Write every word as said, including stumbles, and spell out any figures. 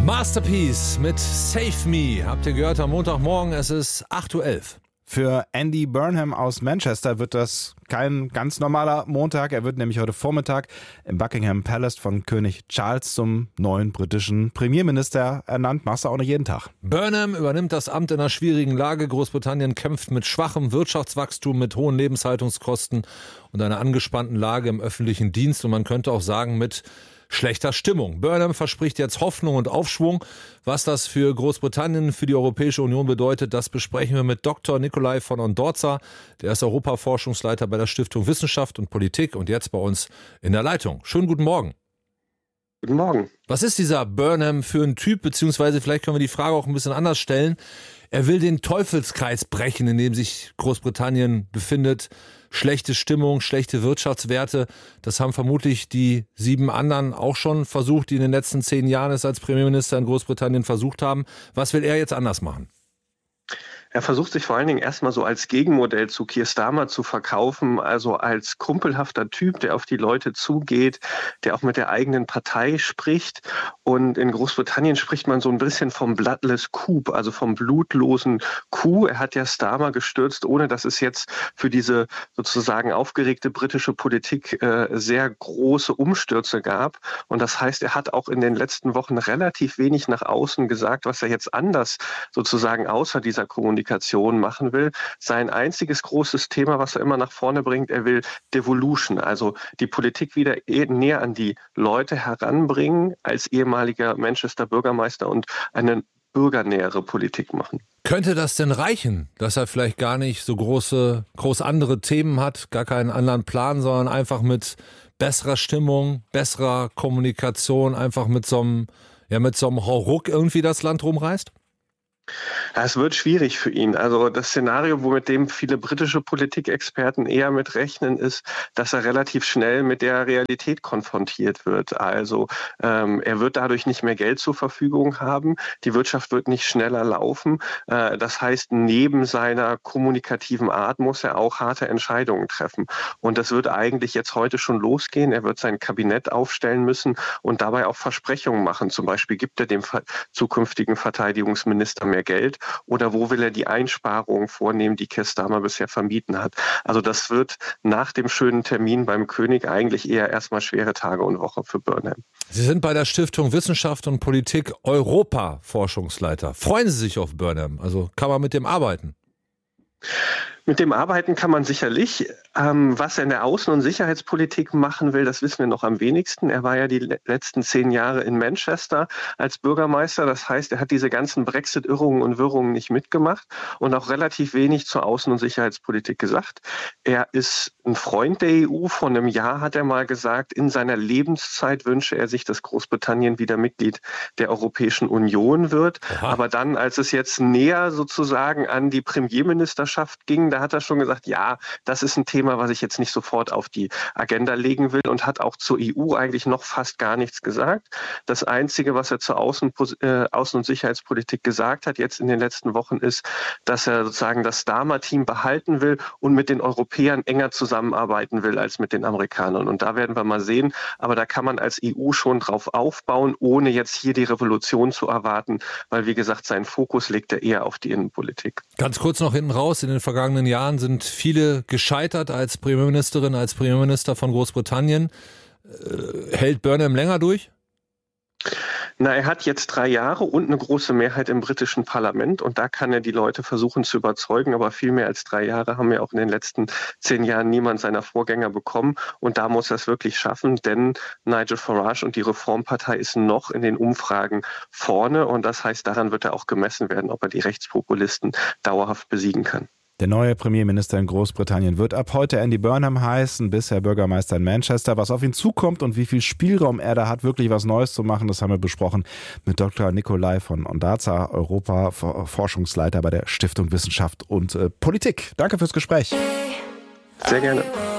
Masterpiece mit Save Me. Habt ihr gehört am Montagmorgen, es ist acht Uhr elf. Für Andy Burnham aus Manchester wird das kein ganz normaler Montag. Er wird nämlich heute Vormittag im Buckingham Palace von König Charles zum neuen britischen Premierminister ernannt. Machst du auch nicht jeden Tag. Burnham übernimmt das Amt in einer schwierigen Lage. Großbritannien kämpft mit schwachem Wirtschaftswachstum, mit hohen Lebenshaltungskosten und einer angespannten Lage im öffentlichen Dienst. Und man könnte auch sagen, mit schlechter Stimmung. Burnham verspricht jetzt Hoffnung und Aufschwung. Was das für Großbritannien, für die Europäische Union bedeutet, das besprechen wir mit Doktor Nikolai von Ondorza. Der ist Europaforschungsleiter bei der Stiftung Wissenschaft und Politik und jetzt bei uns in der Leitung. Schönen guten Morgen. Guten Morgen. Was ist dieser Burnham für ein Typ, beziehungsweise vielleicht können wir die Frage auch ein bisschen anders stellen. Er will den Teufelskreis brechen, in dem sich Großbritannien befindet. Schlechte Stimmung, schlechte Wirtschaftswerte. Das haben vermutlich die sieben anderen auch schon versucht, die in den letzten zehn Jahren es als Premierminister in Großbritannien versucht haben. Was will er jetzt anders machen? Er versucht sich vor allen Dingen erstmal so als Gegenmodell zu Keir Starmer zu verkaufen, also als kumpelhafter Typ, der auf die Leute zugeht, der auch mit der eigenen Partei spricht. Und in Großbritannien spricht man so ein bisschen vom Bloodless Coup, also vom blutlosen Coup. Er hat ja Starmer gestürzt, ohne dass es jetzt für diese sozusagen aufgeregte britische Politik äh, sehr große Umstürze gab. Und das heißt, er hat auch in den letzten Wochen relativ wenig nach außen gesagt, was er jetzt anders sozusagen außer dieser Kommunikation machen will. Sein einziges großes Thema, was er immer nach vorne bringt, er will Devolution, also die Politik wieder näher an die Leute heranbringen, als ehemaliger Manchester Bürgermeister und eine bürgernähere Politik machen. Könnte das denn reichen, dass er vielleicht gar nicht so große, groß andere Themen hat, gar keinen anderen Plan, sondern einfach mit besserer Stimmung, besserer Kommunikation, einfach mit so einem, ja, mit so einem Hauruck irgendwie das Land rumreißt? Ja, es wird schwierig für ihn. Also das Szenario, womit dem viele britische Politikexperten eher mit rechnen, ist, dass er relativ schnell mit der Realität konfrontiert wird. Also ähm, er wird dadurch nicht mehr Geld zur Verfügung haben. Die Wirtschaft wird nicht schneller laufen. Äh, das heißt, neben seiner kommunikativen Art muss er auch harte Entscheidungen treffen. Und das wird eigentlich jetzt heute schon losgehen. Er wird sein Kabinett aufstellen müssen und dabei auch Versprechungen machen. Zum Beispiel gibt er dem zukünftigen Verteidigungsminister mehr Geld oder wo will er die Einsparungen vornehmen, die Keir Starmer bisher vermieden hat. Also das wird nach dem schönen Termin beim König eigentlich eher erstmal schwere Tage und Woche für Burnham. Sie sind bei der Stiftung Wissenschaft und Politik Europa-Forschungsleiter. Freuen Sie sich auf Burnham? Also kann man mit dem arbeiten? Mit dem Arbeiten kann man sicherlich. Ähm, was er in der Außen- und Sicherheitspolitik machen will, das wissen wir noch am wenigsten. Er war ja die le- letzten zehn Jahre in Manchester als Bürgermeister. Das heißt, er hat diese ganzen Brexit-Irrungen und Wirrungen nicht mitgemacht und auch relativ wenig zur Außen- und Sicherheitspolitik gesagt. Er ist ein Freund der E U. Vor einem Jahr hat er mal gesagt, in seiner Lebenszeit wünsche er sich, dass Großbritannien wieder Mitglied der Europäischen Union wird. Aha. Aber dann, als es jetzt näher sozusagen an die Premierministerschaft ging, da hat er schon gesagt, ja, das ist ein Thema, was ich jetzt nicht sofort auf die Agenda legen will und hat auch zur E U eigentlich noch fast gar nichts gesagt. Das Einzige, was er zur Außen, äh, Außen- und Sicherheitspolitik gesagt hat jetzt in den letzten Wochen ist, dass er sozusagen das Starmer-Team behalten will und mit den Europäern enger zusammenarbeiten will als mit den Amerikanern. Und da werden wir mal sehen, aber da kann man als E U schon drauf aufbauen, ohne jetzt hier die Revolution zu erwarten, weil wie gesagt, sein Fokus legt er eher auf die Innenpolitik. Ganz kurz noch hinten raus, in den vergangenen Jahren sind viele gescheitert als Premierministerin, als Premierminister von Großbritannien. Äh, hält Burnham länger durch? Na, er hat jetzt drei Jahre und eine große Mehrheit im britischen Parlament und da kann er die Leute versuchen zu überzeugen, aber viel mehr als drei Jahre haben wir auch in den letzten zehn Jahren niemand seiner Vorgänger bekommen und da muss er es wirklich schaffen, denn Nigel Farage und die Reformpartei ist noch in den Umfragen vorne und das heißt, daran wird er auch gemessen werden, ob er die Rechtspopulisten dauerhaft besiegen kann. Der neue Premierminister in Großbritannien wird ab heute Andy Burnham heißen, bisher Bürgermeister in Manchester. Was auf ihn zukommt und wie viel Spielraum er da hat, wirklich was Neues zu machen, das haben wir besprochen mit Doktor Nikolai von Ondorza, Europa-Forschungsleiter bei der Stiftung Wissenschaft und äh, Politik. Danke fürs Gespräch. Sehr gerne.